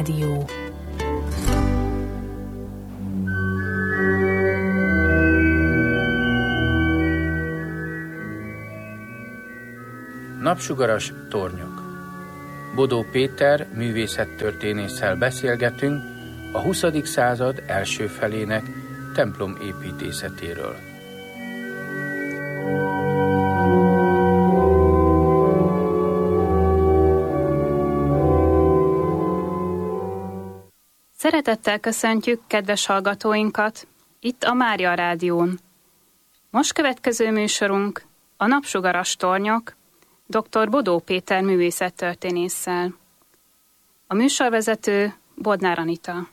Rádió. Napsugaras tornyok. Bodó Péter művészettörténésszel beszélgetünk a 20. század első felének templom építészetéről. Szeretettel köszöntjük kedves hallgatóinkat itt a Mária Rádión. Most következő műsorunk a Napsugaras tornyok dr. Bodó Péter művészettörténésszel. A műsorvezető Bodnár Anita.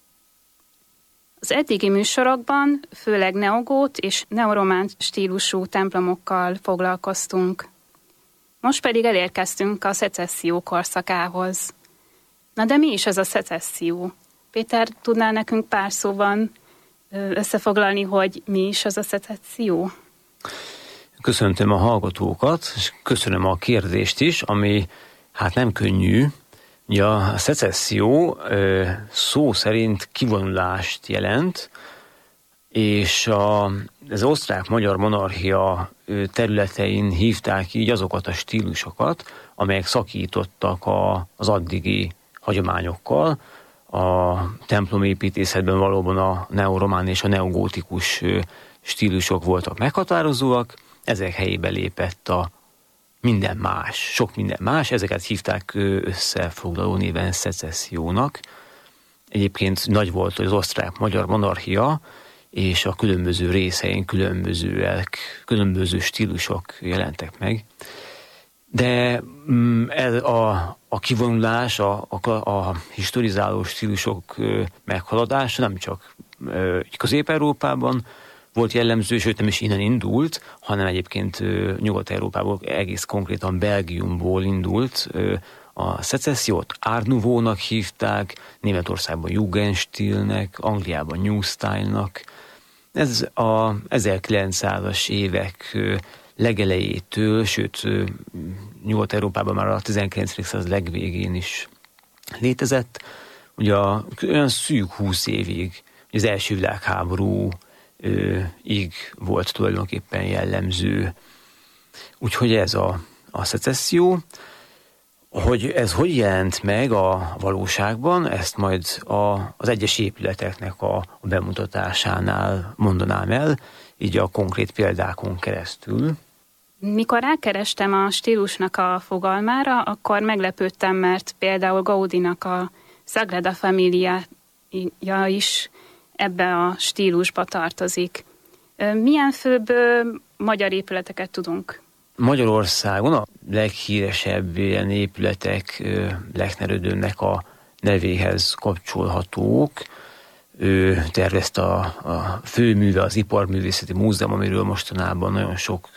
Az eddigi műsorokban főleg neogót és neoromán stílusú templomokkal foglalkoztunk. Most pedig elérkeztünk a szecesszió korszakához. Na de mi is ez a szecesszió? Péter, tudnál nekünk pár szóban összefoglalni, hogy mi is az a szecesszió? Köszöntöm a hallgatókat, és köszönöm a kérdést is, ami hát nem könnyű. Ugye a szecesszió szó szerint kivonulást jelent, és az osztrák-magyar monarchia területein hívták így azokat a stílusokat, amelyek szakítottak az addigi hagyományokkal. A templomépítészetben valóban a neoromán és a neogótikus stílusok voltak meghatározóak, ezek helyébe lépett a minden más, sok minden más, ezeket hívták összefoglaló néven szecessziónak. Egyébként nagy volt az osztrák-magyar monarchia, és a különböző részein különböző stílusok jelentek meg. De ez a kivonulás, a historizáló stílusok meghaladása nem csak Közép-Európában volt jellemző, sőt nem is innen indult, hanem egyébként Nyugat-Európából, egész konkrétan Belgiumból indult. A szecessziót Art Nouveau-nak hívták, Németországban Jugendstilnek, Angliában New Style-nak. Ez a 1900-as évek legelejétől, sőt Nyugat-Európában már a 19. század legvégén is létezett. Ugye olyan szűk 20 évig, az első világháború ig volt tulajdonképpen jellemző. Úgyhogy ez a szecesszió. Hogy ez hogy jelent meg a valóságban, ezt majd az egyes épületeknek a bemutatásánál mondanám el, így a konkrét példákon keresztül. Mikor rákerestem a stílusnak a fogalmára, akkor meglepődtem, mert például Gaudinak a Sagrada Familia is ebbe a stílusba tartozik. Milyen főbb magyar épületeket tudunk? Magyarországon a leghíresebb ilyen épületek Lechner Ödönnek a nevéhez kapcsolhatók. Ő tervezte a főműve, az Iparművészeti Múzeum, amiről mostanában nagyon sok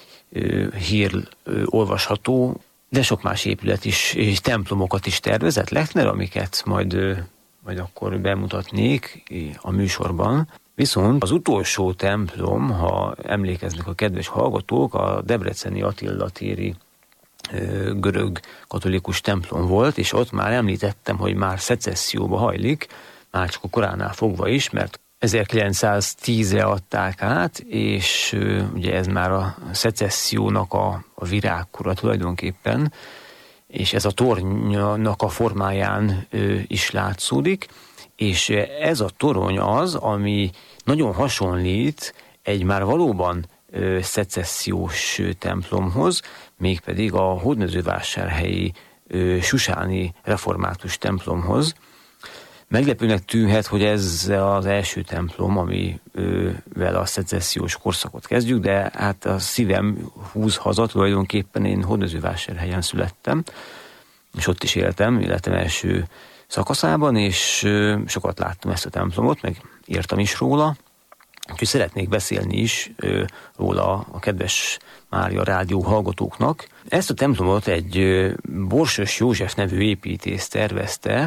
hír olvasható, de sok más épület is, és templomokat is tervezett Lechner, amiket majd akkor bemutatnék a műsorban. Viszont az utolsó templom, ha emlékeznek a kedves hallgatók, a debreceni Attila téri görög katolikus templom volt, és ott már említettem, hogy már szecesszióba hajlik, már csak a koránál fogva is, mert 1910-re adták át, és ugye ez már a szecessziónak a virágkora tulajdonképpen, és ez a tornynak a formáján is látszódik, és ez a torony az, ami nagyon hasonlít egy már valóban szecessziós templomhoz, mégpedig a hódmezővásárhelyi susáni református templomhoz. Meglepőnek tűnhet, hogy ez az első templom, amivel a szecessziós korszakot kezdjük, de hát a szívem húz haza, tulajdonképpen én Hódmezővásárhelyen születtem, és ott is éltem, életem első szakaszában, és sokat láttam ezt a templomot, meg írtam is róla, úgyhogy szeretnék beszélni is róla a kedves Mária Rádió hallgatóknak. Ezt a templomot egy Borsos József nevű építész tervezte,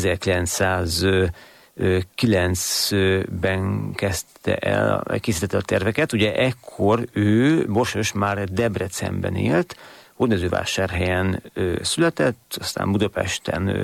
1909-ben készítette a terveket. Ugye ekkor Borsos már Debrecenben élt, Hódmezővásárhelyen született, aztán Budapesten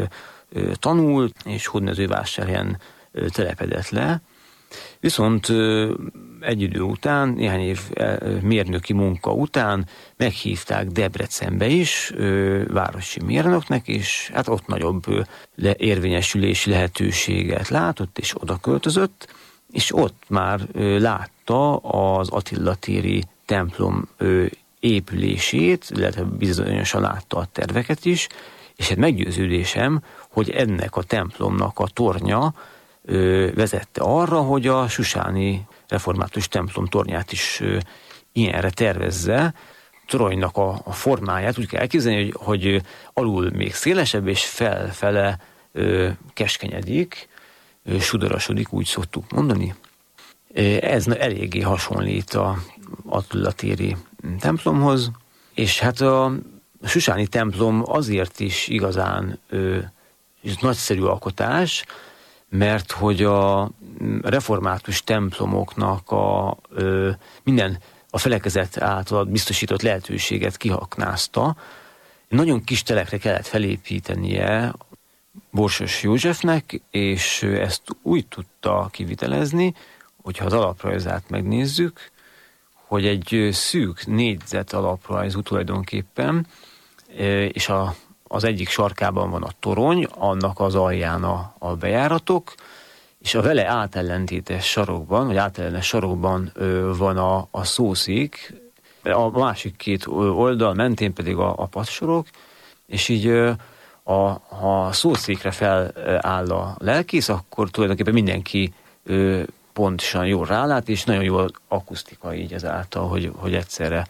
tanult, és Hódmezővásárhelyen telepedett le. Viszont egy idő után, néhány év mérnöki munka után meghívták Debrecenbe is városi mérnöknek, és hát ott nagyobb érvényesülési lehetőséget látott, és oda költözött, és ott már látta az Attila téri templom épülését, illetve bizonyosan látta a terveket is, és hát meggyőződésem, hogy ennek a templomnak a tornya vezette arra, hogy a susáni református templom tornyát is ilyenre tervezze. Toronynak a formáját úgy kell elképzelni, hogy alul még szélesebb, és felfele keskenyedik, sudarasodik, úgy szoktuk mondani. Ez eléggé hasonlít a Attila téri templomhoz, és hát a susáni templom azért is igazán nagyszerű alkotás, mert hogy a református templomoknak minden a felekezet által biztosított lehetőséget kihaknázta. Nagyon kis telekre kellett felépítenie Borsos Józsefnek, és ezt úgy tudta kivitelezni, hogyha az alaprajzát megnézzük, hogy egy szűk négyzet alaprajzú tulajdonképpen, és az egyik sarkában van a torony, annak az alján a bejáratok, és a vele átellentétes sarokban, vagy átellenes sarokban van a szószék, a másik két oldal mentén pedig a padsorok, és így ha szószékre feláll a lelkész, akkor tulajdonképpen mindenki pontosan jól rálát, és nagyon jó akusztika így ezáltal, hogy egyszerre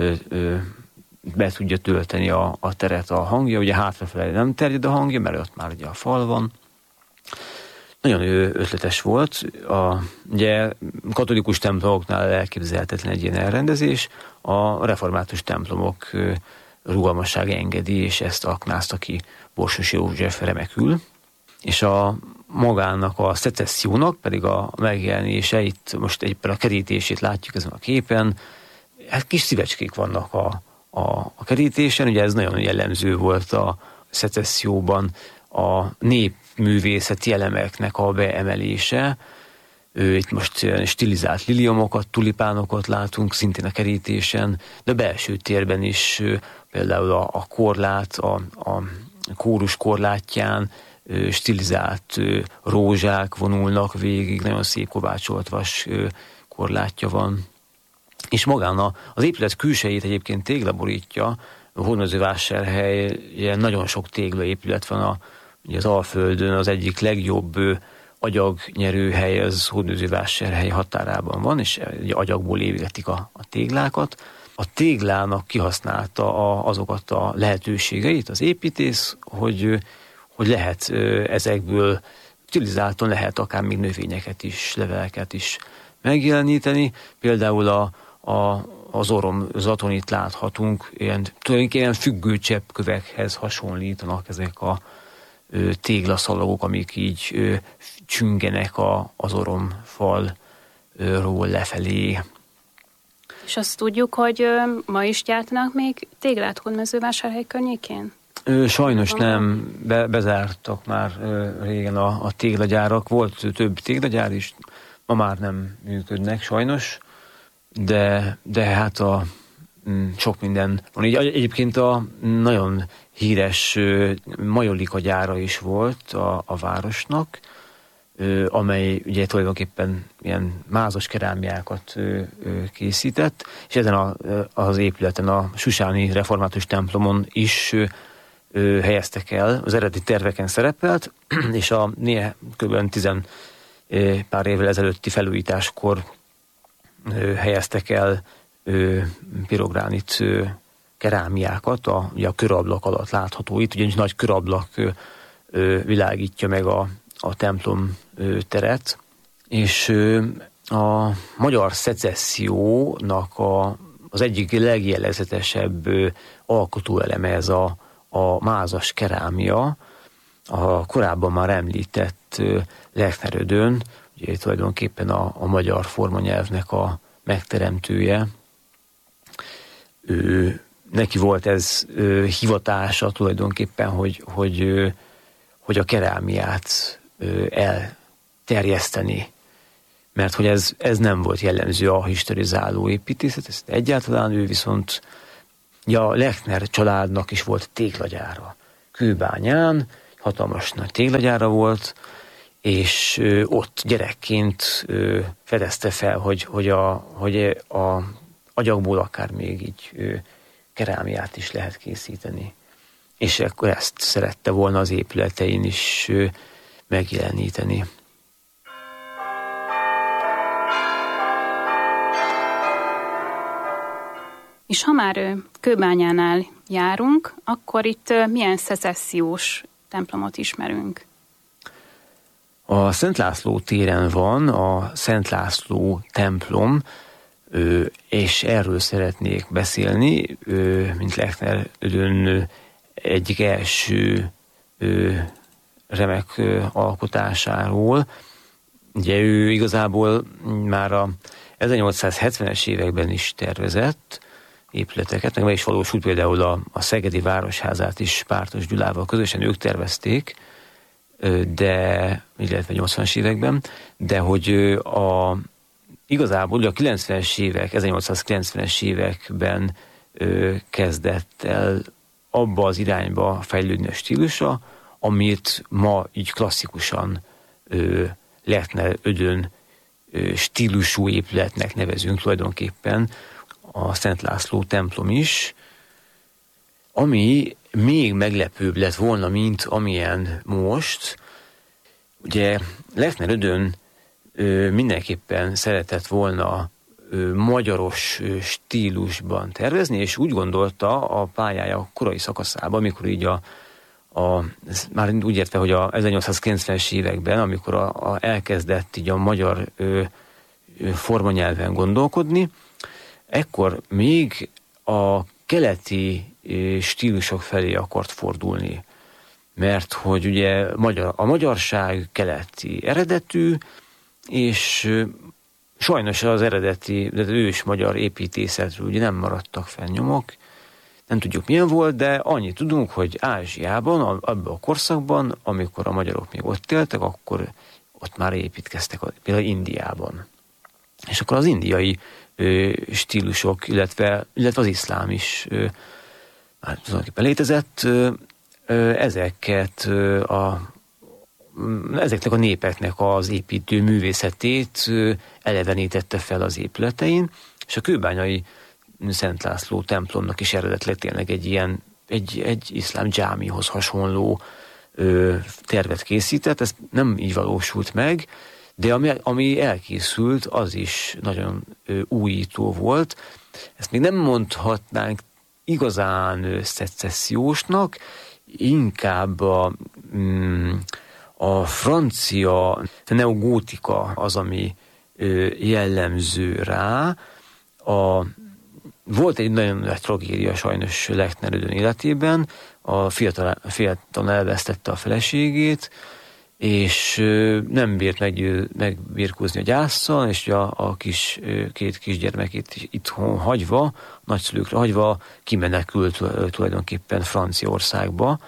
be tudja tölteni a teret a hangja. Ugye hátrafelé nem terjed a hangja, mert ott már ugye a fal van. Nagyon ötletes volt. Ugye katolikus templomoknál elképzelhetetlen egy ilyen elrendezés. A református templomok rugalmassága engedi, és ezt aknázta ki Borsos József remekül. És magának a szecessziónak pedig a megjelenése, itt most éppen a kerítését látjuk ezen a képen, hát kis szívecskék vannak a kerítésen, ugye ez nagyon jellemző volt a szecesszióban a népművészeti elemeknek a beemelése. Itt most stilizált liliomokat, tulipánokat látunk szintén a kerítésen, de belső térben is például a korlát, a kórus korlátján stilizált rózsák vonulnak végig, nagyon szép kovácsolt vas korlátja van. És magán az épület külsejét egyébként tégla borítja. A Hódmezővásárhelyen nagyon sok téglaépület van ugye az Alföldön, az egyik legjobb agyagnyerőhely az Hódmezővásárhely határában van, és agyagból építik a téglákat. A téglának kihasználta azokat a lehetőségeit az építész, hogy lehet ezekből stilizáltan lehet akár még növényeket is, leveleket is megjeleníteni. Például az oromzaton itt láthatunk, tulajdonképpen függő cseppkövekhez hasonlítanak ezek a téglaszalagok, amik így csüngenek az oromfalról lefelé. És azt tudjuk, hogy ma is gyártanak még téglát Hódmezővásárhely környékén? Sajnos nem, bezártak már régen a téglagyárak, volt több téglagyár is, ma már nem működnek sajnos, de hát sok minden van. Így egyébként a nagyon híres majolika gyára is volt a városnak, amely ugye tulajdonképpen ilyen mázas kerámiákat készített, és ezen az épületen, a susáni református templomon is helyeztek el, az eredeti terveken szerepelt, és kb. 10 pár évvel ezelőtti felújításkor helyeztek el pirogránit kerámiákat, ugye a körablak alatt látható itt, ugyanis nagy körablak világítja meg a templom teret, és a magyar szecessziónak az egyik legjellegzetesebb alkotóeleme ez a mázas kerámia, a korábban már említett Lechner-Ödön, ugye tulajdonképpen a magyar formanyelvnek a megteremtője. Neki volt ez hivatása tulajdonképpen, hogy hogy a kerámiát elterjeszteni. Mert hogy ez nem volt jellemző a historizáló építészet, ez egyáltalán. Ő viszont a Lechner családnak is volt téglagyára. Kőbányán hatalmas nagy téglagyára volt, és ott gyerekként fedezte fel, hogy a agyagból akár még így kerámiát is lehet készíteni. És akkor ezt szerette volna az épületein is megjeleníteni. És ha már Kőbányánál járunk, akkor itt milyen szecessziós templomot ismerünk? A Szent László téren van a Szent László templom, és erről szeretnék beszélni, mint Lechner Ödön egyik első remek alkotásáról. Ugye ő igazából már a 1870-es években is tervezett épületeket, meg is valósult például a Szegedi Városházát is Pártos Gyulával közösen ők tervezték, illetve 80-as években, de hogy igazából a 90-es évek, 1890-es években kezdett el abba az irányba fejlődni a stílusa, amit ma így klasszikusan Lechner Ödön stílusú épületnek nevezünk tulajdonképpen, a Szent László templom is, ami még meglepőbb lett volna, mint amilyen most. Ugye Lechner Ödön mindenképpen szeretett volna magyaros stílusban tervezni, és úgy gondolta a pályája korai szakaszában, amikor így már úgy értve, hogy a 1890-es években, amikor elkezdett így a magyar formanyelven gondolkodni, ekkor még a keleti stílusok felé akart fordulni. Mert hogy ugye a magyarság keleti eredetű, és sajnos az eredeti, de ős magyar építészetről ugye nem maradtak fenn nyomok. Nem tudjuk milyen volt, de annyit tudunk, hogy Ázsiában, abban a korszakban, amikor a magyarok még ott éltek, akkor ott már építkeztek, például Indiában. És akkor az indiai stílusok, illetve az iszlám is már tulajdonképpen létezett, ezeknek a népeknek az építő művészetét elevenítette fel az épületein, és a kőbányai Szent László templomnak is eredetileg tényleg egy iszlám dzsámihoz hasonló tervet készített. Ez nem így valósult meg, de ami elkészült, az is nagyon újító volt. Ezt még nem mondhatnánk igazán szecessziósnak, inkább a francia neogótika az, ami jellemző rá. Volt egy nagyon nagy tragédia sajnos Lechner Ödön életében, a fiatal elvesztette a feleségét, és nem bírt megbirkózni a gyásszal, és a két kisgyermekét itthon hagyva, nagyszülőkre hagyva kimenekült tulajdonképpen Franciaországba.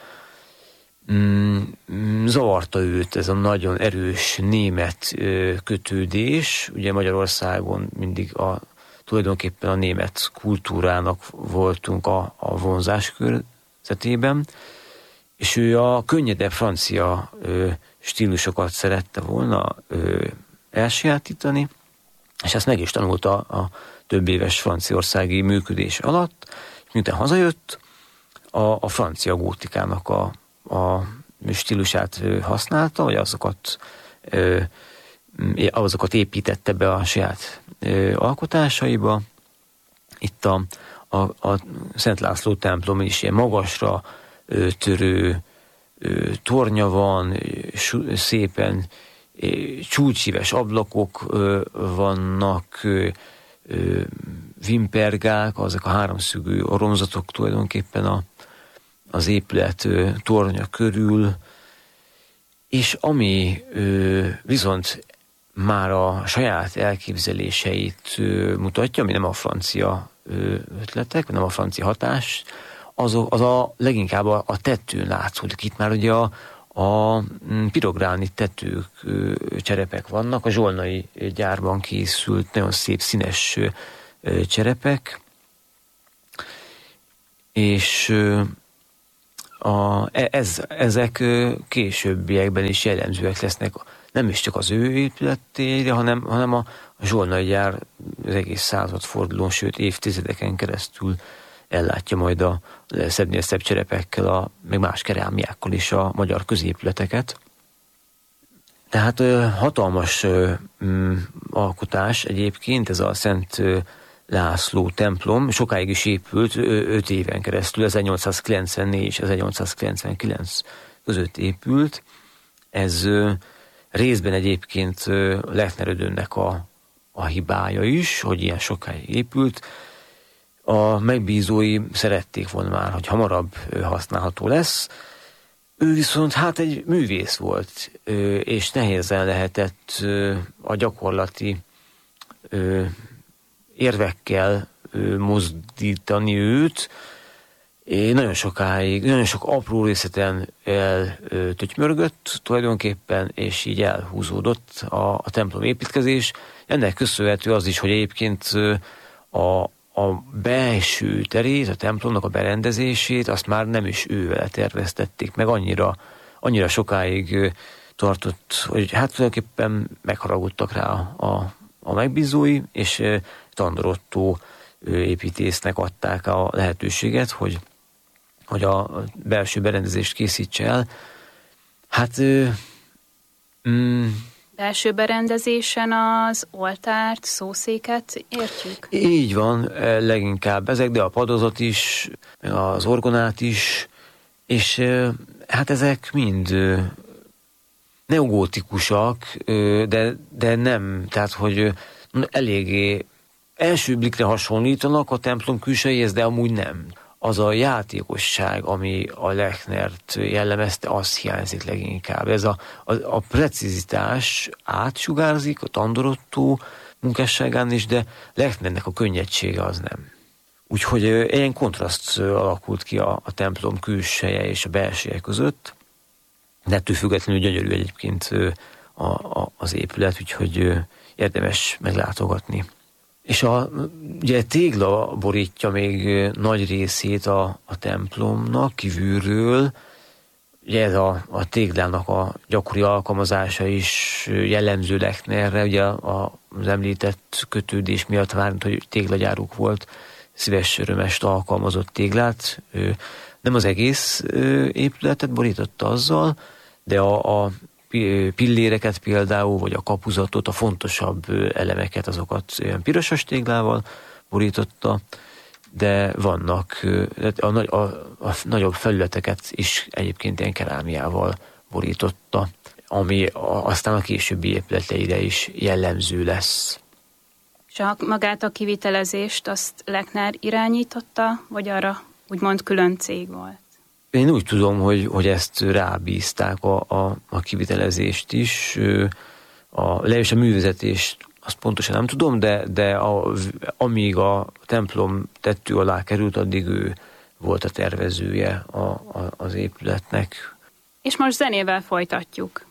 Zavarta őt ez a nagyon erős német kötődés. Ugye Magyarországon mindig tulajdonképpen a német kultúrának voltunk a vonzás körzetében, és ő a könnyedebb francia stílusokat szerette volna elsajátítani, és ezt meg is tanulta a több éves franciaországi működés alatt. Miután hazajött, a francia gótikának a stílusát használta, vagy azokat építette be a saját alkotásaiba. Itt a Szent László templom is ilyen magasra törő tornya van, szépen csúcsíves ablakok vannak, vimpergák, azok a háromszögű oromzatok tulajdonképpen az épület tornya körül, és ami viszont már a saját elképzeléseit mutatja, ami nem a francia ötletek, nem a francia hatás, az leginkább a tettőn látszódik. Itt már ugye a pirogránit tetők, cserepek vannak, a zsolnai gyárban készült nagyon szép színes cserepek, és ezek későbbiekben is jellemzőek lesznek, nem is csak az ő épületére, hanem a zsolnai gyár az egész századfordulón, sőt évtizedeken keresztül ellátja majd a szebbnél szebb cserepekkel, meg más kerámiákkal is a magyar középületeket. Tehát hatalmas alkotás egyébként ez a Szent László templom, sokáig is épült, 5 éven keresztül, 1894 és 1899 között épült. Ez részben egyébként Lechner Ödönnek a hibája is, hogy ilyen sokáig épült. A megbízói szerették volna már, hogy hamarabb használható lesz. Ő viszont hát egy művész volt, és nehézen lehetett a gyakorlati érvekkel mozdítani őt. Nagyon sokáig, nagyon sok apró részleten eltötymörgött tulajdonképpen, és így elhúzódott a templom építkezés. Ennek köszönhető az is, hogy egyébként a belső terét, a templomnak a berendezését, azt már nem is ővele terveztették, meg annyira sokáig tartott, hogy hát tulajdonképpen megharagudtak rá a megbízói, és Tandor Ottó építésznek adták a lehetőséget, hogy a belső berendezést készítse el. Hát belső berendezésen az oltárt, szószéket értjük? Így van, leginkább ezek, de a padozat is, az orgonát is, és hát ezek mind neogótikusak, de nem, tehát hogy eléggé első blikre hasonlítanak a templom külsejéhez, de amúgy nem. Az a játékosság, ami a Lechnert jellemezte, az hiányzik leginkább. Ez a precizitás átsugárzik a Tandor Ottó munkásságán is, de Lechnernek a könnyedsége az nem. Úgyhogy ilyen kontraszt alakult ki a templom külseje és a belseje között, de ettől függetlenül gyönyörű egyébként az épület, úgyhogy érdemes meglátogatni. És ugye tégla borítja még nagy részét a templomnak kívülről. Ugye ez a téglának a gyakori alkalmazása is jellemző Lechnerre, ugye az említett kötődés miatt várnt, hogy téglagyáruk volt, szíves örömest alkalmazott téglát. Nem az egész épületet borította azzal, de a pilléreket például, vagy a kapuzatot, a fontosabb elemeket, azokat olyan pirosas téglával borította, de vannak a nagyobb felületeket is egyébként ilyen kerámiával borította, ami aztán a későbbi épületeire is jellemző lesz. És magát a kivitelezést azt Lechner irányította, vagy arra úgymond külön cég volt? Én úgy tudom, hogy ezt rábízták a kivitelezést is, legalábbis a művezetést, azt pontosan nem tudom, de amíg a templom tető alá került, addig ő volt a tervezője az épületnek. És most zenével folytatjuk.